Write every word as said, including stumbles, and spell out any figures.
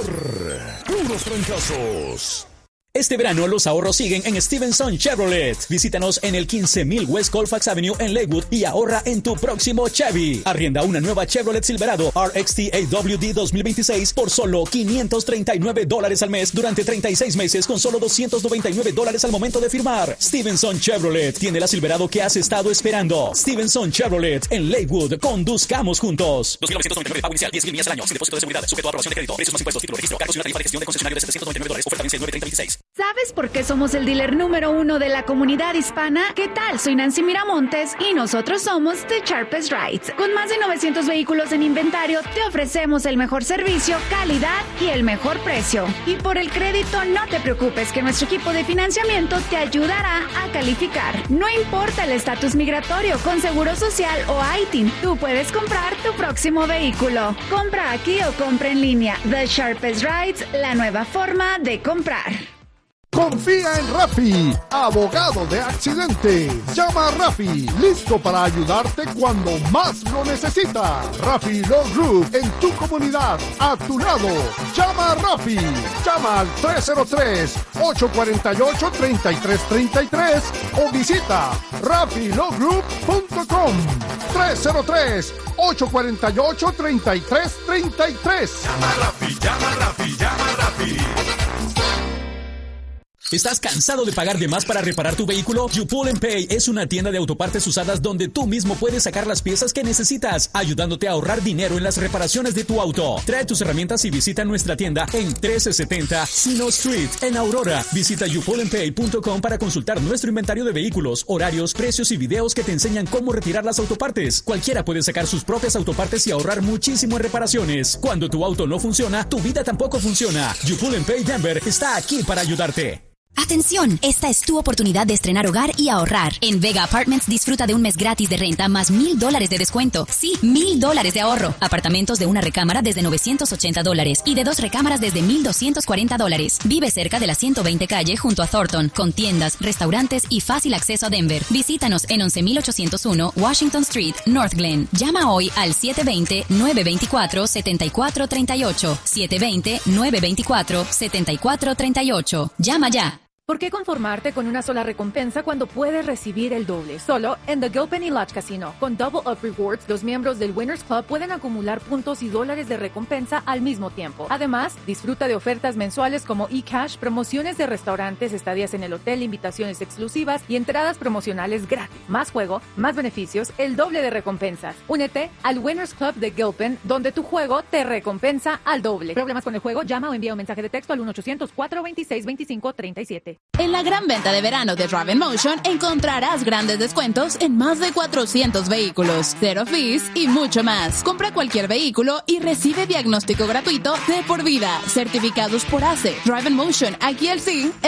puros trancazos. Este verano los ahorros siguen en Stevenson Chevrolet. Visítanos en el quince mil West Colfax Avenue en Lakewood y ahorra en tu próximo Chevy. Arrienda una nueva Chevrolet Silverado R X T A W D dos mil veintiséis por solo quinientos treinta y nueve dólares al mes durante treinta y seis meses con solo doscientos noventa y nueve dólares al momento de firmar. Stevenson Chevrolet tiene la Silverado que has estado esperando. Stevenson Chevrolet en Lakewood. Conduzcamos juntos. dos mil novecientos noventa y nueve pago inicial, diez mil millas al año, sin depósito de seguridad, sujeto a aprobación de crédito, precios más impuestos, título de registro, cargos y una tarifa de gestión de concesionario de setecientos noventa y nueve dólares, oferta vence nueve treinta veintiséis. ¿Sabes por qué somos el dealer número uno de la comunidad hispana? ¿Qué tal? Soy Nancy Miramontes y nosotros somos The Sharpest Rides. Con más de novecientos vehículos en inventario, te ofrecemos el mejor servicio, calidad y el mejor precio. Y por el crédito, no te preocupes que nuestro equipo de financiamiento te ayudará a calificar. No importa el estatus migratorio, con Seguro Social o I T I N, tú puedes comprar tu próximo vehículo. Compra aquí o compra en línea. The Sharpest Rides, la nueva forma de comprar. Confía en Rafi, abogado de accidentes. Llama a Rafi, listo para ayudarte cuando más lo necesitas. Rafi Law Group en tu comunidad, a tu lado. Llama a Rafi. Llama al tres cero tres, ocho cuatro ocho, tres tres tres tres o visita rafi law group punto com. tres cero tres, ocho cuatro ocho, tres tres tres tres. Llama a Rafi, llama a Rafi, llama a Rafi. ¿Estás cansado de pagar de más para reparar tu vehículo? You Pull and Pay es una tienda de autopartes usadas donde tú mismo puedes sacar las piezas que necesitas, ayudándote a ahorrar dinero en las reparaciones de tu auto. Trae tus herramientas y visita nuestra tienda en trece setenta Sino Street, en Aurora. Visita you pull and pay punto com para consultar nuestro inventario de vehículos, horarios, precios y videos que te enseñan cómo retirar las autopartes. Cualquiera puede sacar sus propias autopartes y ahorrar muchísimo en reparaciones. Cuando tu auto no funciona, tu vida tampoco funciona. You Pull and Pay Denver está aquí para ayudarte. ¡Atención! Esta es tu oportunidad de estrenar hogar y ahorrar. En Vega Apartments disfruta de un mes gratis de renta más mil dólares de descuento. Sí, mil dólares de ahorro. Apartamentos de una recámara desde novecientos ochenta dólares y de dos recámaras desde mil doscientos cuarenta dólares. Vive cerca de la ciento veinte calle junto a Thornton, con tiendas, restaurantes y fácil acceso a Denver. Visítanos en once mil ochocientos uno Washington Street, North Glen. Llama hoy al siete dos cero, nueve dos cuatro, siete cuatro tres ocho. siete dos cero, nueve dos cuatro, siete cuatro tres ocho. Llama ya. ¿Por qué conformarte con una sola recompensa cuando puedes recibir el doble? Solo en The Gilpin y Lodge Casino. Con Double Up Rewards, los miembros del Winners Club pueden acumular puntos y dólares de recompensa al mismo tiempo. Además, disfruta de ofertas mensuales como eCash, promociones de restaurantes, estadías en el hotel, invitaciones exclusivas y entradas promocionales gratis. Más juego, más beneficios, el doble de recompensas. Únete al Winners Club de Gilpin, donde tu juego te recompensa al doble. ¿Problemas con el juego? Llama o envía un mensaje de texto al uno ochocientos, cuatro veintiséis, veinticinco treinta y siete. En la gran venta de verano de Drive and Motion encontrarás grandes descuentos en más de cuatrocientos vehículos, cero fees y mucho más. Compra cualquier vehículo y recibe diagnóstico gratuito de por vida, certificados por A C E. Drive and Motion, aquí el sí